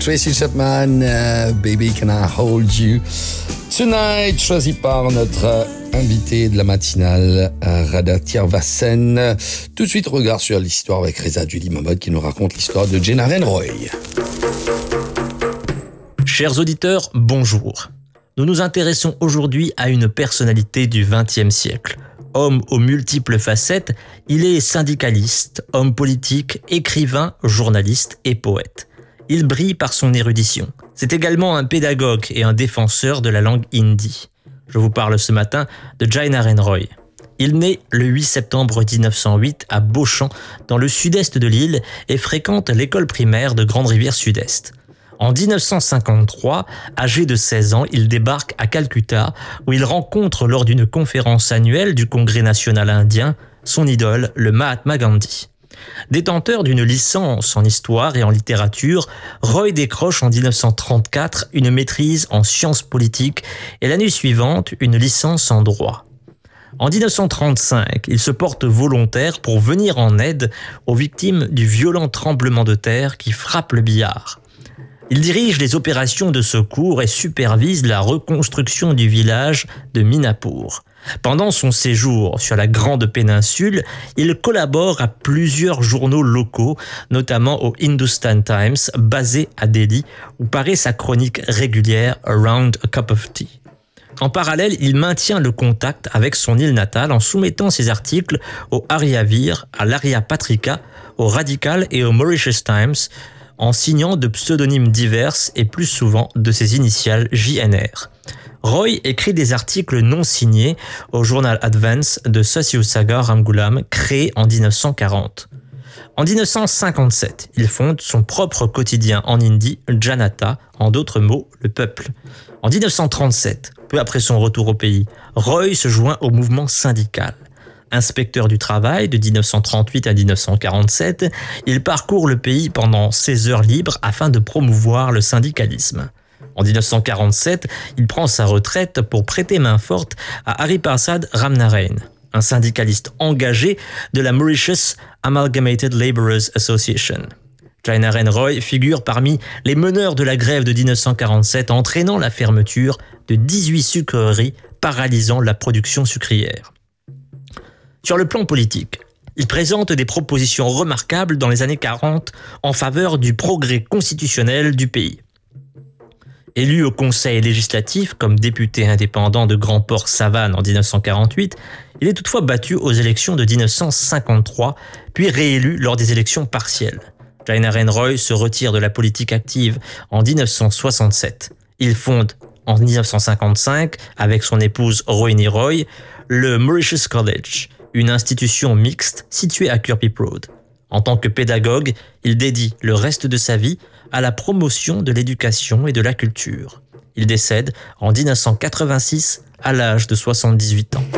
Tracy Chapman, Baby Can I Hold You Tonight, choisi par notre invité de la matinale, Radha Tirvasen. Tout de suite, regard sur l'histoire avec Reza Julie Mahmoud qui nous raconte l'histoire de Jenaren Roy. Chers auditeurs, bonjour. Nous nous intéressons aujourd'hui à une personnalité du XXe siècle. Homme aux multiples facettes, il est syndicaliste, homme politique, écrivain, journaliste et poète. Il brille par son érudition. C'est également un pédagogue et un défenseur de la langue hindi. Je vous parle ce matin de Jenaren Roy. Il naît le 8 septembre 1908 à Beauchamp, dans le sud-est de l'île, et fréquente l'école primaire de Grande-Rivière Sud-Est. En 1953, âgé de 16 ans, il débarque à Calcutta, où il rencontre lors d'une conférence annuelle du Congrès national indien son idole, le Mahatma Gandhi. Détenteur d'une licence en histoire et en littérature, Roy décroche en 1934 une maîtrise en sciences politiques et l'année suivante une licence en droit. En 1935, il se porte volontaire pour venir en aide aux victimes du violent tremblement de terre qui frappe le Bihar. Il dirige les opérations de secours et supervise la reconstruction du village de Minapur. Pendant son séjour sur la Grande Péninsule, il collabore à plusieurs journaux locaux, notamment au Hindustan Times, basé à Delhi, où paraît sa chronique régulière Around a Cup of Tea. En parallèle, il maintient le contact avec son île natale en soumettant ses articles au Aryavir, à l'Arya Patrika, au Radical et au Mauritius Times, en signant de pseudonymes divers et plus souvent de ses initiales JNR. Roy écrit des articles non signés au journal Advance de Satyavsaga Ramgoolam, créé en 1940. En 1957, il fonde son propre quotidien en hindi, Janata, en d'autres mots, le peuple. En 1937, peu après son retour au pays, Roy se joint au mouvement syndical. Inspecteur du travail de 1938 à 1947, il parcourt le pays pendant 16 heures libres afin de promouvoir le syndicalisme. En 1947, il prend sa retraite pour prêter main forte à Hariprasad Ramnarayan, un syndicaliste engagé de la Mauritius Amalgamated Labourers Association. Jenaren Roy figure parmi les meneurs de la grève de 1947, entraînant la fermeture de 18 sucreries, paralysant la production sucrière. Sur le plan politique, il présente des propositions remarquables dans les années 40 en faveur du progrès constitutionnel du pays. Élu au conseil législatif comme député indépendant de Grand-Port-Savane en 1948, il est toutefois battu aux élections de 1953, puis réélu lors des élections partielles. Jenaren Roy se retire de la politique active en 1967. Il fonde en 1955, avec son épouse Rohini Roy, le Mauritius College, une institution mixte située à Kirpip Road. En tant que pédagogue, il dédie le reste de sa vie à la promotion de l'éducation et de la culture. Il décède en 1986 à l'âge de 78 ans.